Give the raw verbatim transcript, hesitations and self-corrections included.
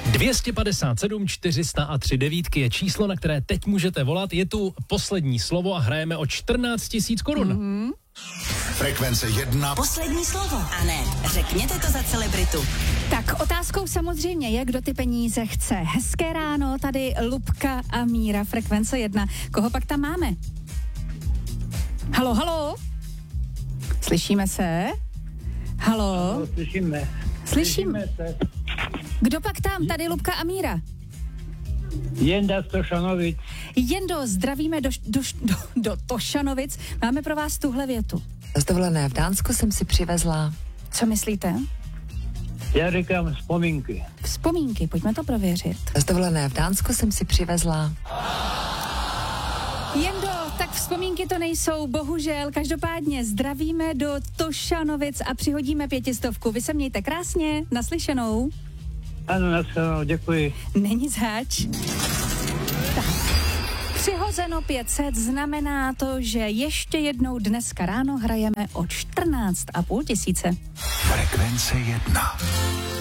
dvě stě padesát sedm čtyři sta tři devítky je číslo, na které teď můžete volat. Je tu poslední slovo a hrajeme o čtrnáct tisíc korun. Mm-hmm. Frekvence jedna. Poslední slovo. A ne, řekněte to za celebritu. Tak otázkou samozřejmě je, kdo ty peníze chce. Hezké ráno, tady Lubka a Míra, Frekvence jedna. Koho pak tam máme? Halo, halo? Slyšíme se? Halo? No, slyšíme. Slyším. Slyšíme se. Kdo pak tam? Tady Lubka a Míra. Jenda z Tošanovic. Jendo, zdravíme do, do, do, do Tošanovic. Máme pro vás tuhle větu. Z dovolené v Dánsku jsem si přivezla. Co myslíte? Já říkám vzpomínky. Vzpomínky, pojďme to prověřit. Z dovolené v Dánsku jsem si přivezla. Jendo, tak vzpomínky to nejsou, bohužel. Každopádně zdravíme do Tošanovic a přihodíme pětistovku. Vy se mějte krásně, naslyšenou. Ano, naschledanou, děkuji. Není zač. Tak. Přihozeno pět set znamená to, že ještě jednou dneska ráno hrajeme o čtrnáct a půl tisíce. Frekvence jedna.